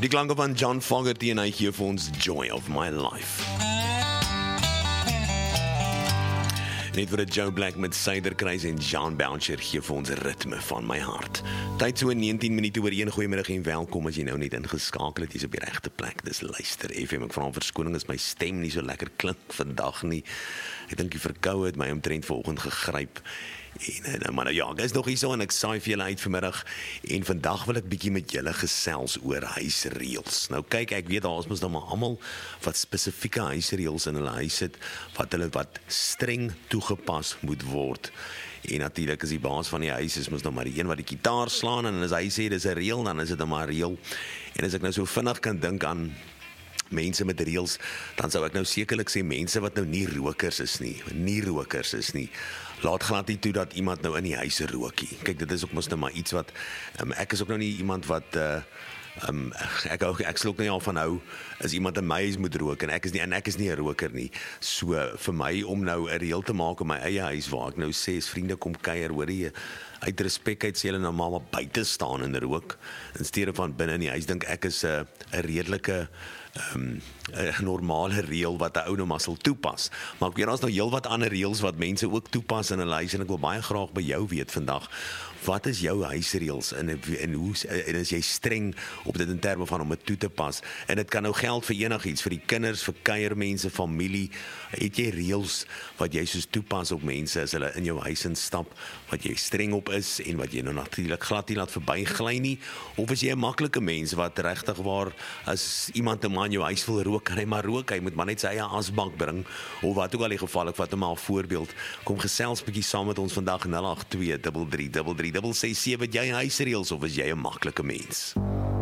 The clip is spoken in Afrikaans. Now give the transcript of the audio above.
Die klanke van John Fogerty en hy gee vir ons Joy of My Life. Net vir Joe Black met Suiderkruis en Jean Boucher gee vir ons ritme van my hart. Tyd so 19 minute oor 1, goeiemiddag en welkom as jy nou net ingeskakel het, jy's op die regte plek, dis Luister FM, ek vra om verskoning as my stem nie so lekker klink vandag nie, ek dink die verkoue het my omtrent vanoggend gegryp, maar ja, ek is nog hier so en ek saai vir julle uit vanmiddag en vandag wil ek bietjie met julle gesels oor huisreëls. Nou kyk, ek weet daar is mos nou maar almal wat spesifieke huisreëls in hulle huis het, wat streng toegepas moet word. En natuurlik is die baas van die huis is mos nou maar die een wat die gitaar slaan en as hy sê dis 'n reël, dan is dit nou maar 'n reël. En as ek nou so vinnig kan dink aan mense met reëls, dan sou ek nou sekerlik sê mense wat nou nie rokers is nie, laat glad nie toe dat iemand nou in die huis rookie. Kyk, dit is ook mos nou maar iets wat, ek is ook nou nie iemand wat, ek sal ook nie al van hou, as iemand in my huis moet rook, en ek is nie 'n roker nie, so vir my om nou 'n reël te maak in my eie huis, waar ek nou sê, as vriende kom kuier, hoor jy, uit respek uit sê hulle nou maar buite staan en rook, in steede van binne in die huis, dink ek is 'n redelike, 'n normale reël wat 'n ou nou maar sal toepas. Maar ek weet daar's nou heelwat ander reëls wat mense ook toepas in hulle huis en ek wil baie graag by jou weet vandag, wat is jou huisreëls en is jy streng op dit in terme van om dit toe te pas? En dit kan nou geld vir enigiets, vir die kinders, vir kuiermense, familie. Het jy reëls wat jy soos toepas op mense as hulle in jou huis instap, wat jy streng op is en wat jy nou natuurlik glad nie laat verbygly nie? Of is jy 'n maklike mens wat regtig waar as iemand 'n man in jou huis wil rook, kan hy maar rook, hy moet maar net sy eie asbak bring, of wat ook al die geval, ek vat hom al voorbeeld, kom gesels bietjie saam met ons vandag, 082 33 667, jy huisreëls of is jy 'n maklike mens?